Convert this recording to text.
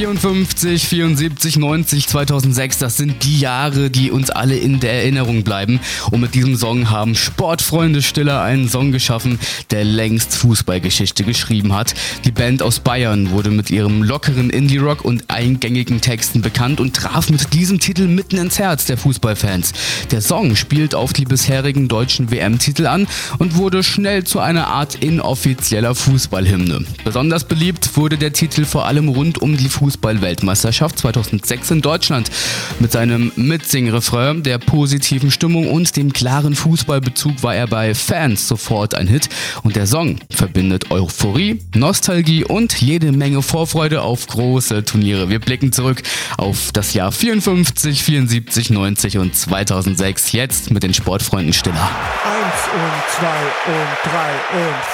54, 74, 90, 2006, das sind die Jahre, die uns alle in der Erinnerung bleiben. Und mit diesem Song haben Sportfreunde Stiller einen Song geschaffen, der längst Fußballgeschichte geschrieben hat. Die Band aus Bayern wurde mit ihrem lockeren Indie-Rock und eingängigen Texten bekannt und traf mit diesem Titel mitten ins Herz der Fußballfans. Der Song spielt auf die bisherigen deutschen WM-Titel an und wurde schnell zu einer Art inoffizieller Fußballhymne. Besonders beliebt wurde der Titel vor allem rund um die Fußball-Weltmeisterschaft 2006 in Deutschland. Mit seinem Mitsing-Refrain, der positiven Stimmung und dem klaren Fußballbezug war er bei Fans sofort ein Hit. Und der Song verbindet Euphorie, Nostalgie und jede Menge Vorfreude auf große Turniere. Wir blicken zurück auf das Jahr 54, 74, 90 und 2006. Jetzt mit den Sportfreunden Stiller. 1 und 2 und 3 und